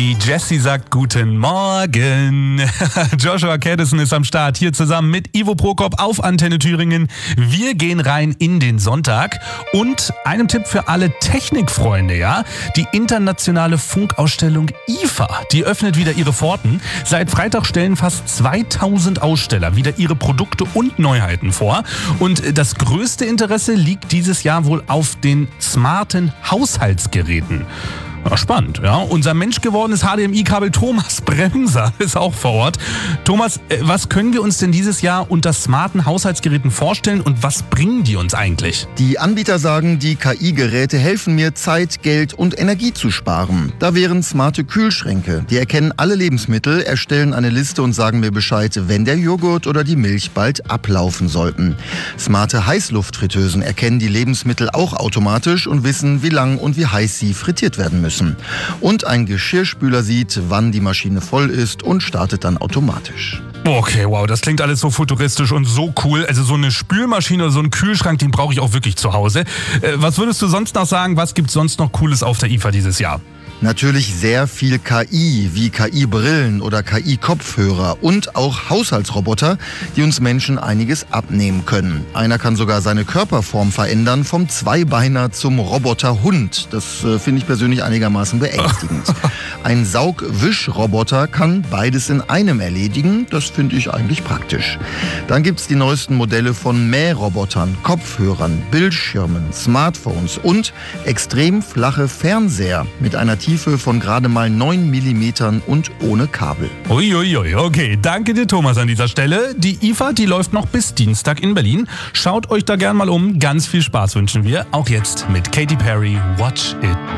Die Jessie sagt guten Morgen. Joshua Caddison ist am Start, hier zusammen mit Ivo Prokop auf Antenne Thüringen. Wir gehen rein in den Sonntag und einem Tipp für alle Technikfreunde, ja. Die internationale Funkausstellung IFA, die öffnet wieder ihre Pforten. Seit Freitag stellen fast 2000 Aussteller wieder ihre Produkte und Neuheiten vor. Und das größte Interesse liegt dieses Jahr wohl auf den smarten Haushaltsgeräten. Ja, spannend, ja. Unser menschgewordenes HDMI-Kabel Thomas Bremser ist auch vor Ort. Thomas, was können wir uns denn dieses Jahr unter smarten Haushaltsgeräten vorstellen und was bringen die uns eigentlich? Die Anbieter sagen, die KI-Geräte helfen mir, Zeit, Geld und Energie zu sparen. Da wären smarte Kühlschränke. Die erkennen alle Lebensmittel, erstellen eine Liste und sagen mir Bescheid, wenn der Joghurt oder die Milch bald ablaufen sollten. Smarte Heißluftfritteusen erkennen die Lebensmittel auch automatisch und wissen, wie lang und wie heiß sie frittiert werden müssen. Und ein Geschirrspüler sieht, wann die Maschine voll ist und startet dann automatisch. Okay, wow, das klingt alles so futuristisch und so cool. Also so eine Spülmaschine oder so einen Kühlschrank, den brauche ich auch wirklich zu Hause. Was würdest du sonst noch sagen, was gibt's sonst noch Cooles auf der IFA dieses Jahr? Natürlich sehr viel KI, wie KI-Brillen oder KI-Kopfhörer und auch Haushaltsroboter, die uns Menschen einiges abnehmen können. Einer kann sogar seine Körperform verändern, vom Zweibeiner zum Roboterhund. Das finde ich persönlich einigermaßen beängstigend. Ein Saugwischroboter kann beides in einem erledigen. Das finde ich eigentlich praktisch. Dann gibt es die neuesten Modelle von Mährobotern, Kopfhörern, Bildschirmen, Smartphones und extrem flache Fernseher mit einer Tiefe von gerade mal 9 mm und ohne Kabel. Uiuiui, okay. Danke dir, Thomas, an dieser Stelle. Die IFA, die läuft noch bis Dienstag in Berlin. Schaut euch da gern mal um. Ganz viel Spaß wünschen wir. Auch jetzt mit Katy Perry, Watch It.